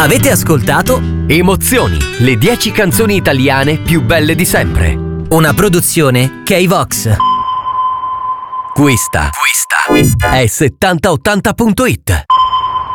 Avete ascoltato Emozioni, le 10 canzoni italiane più belle di sempre. una produzione K-Vox. Questa è 7080.it.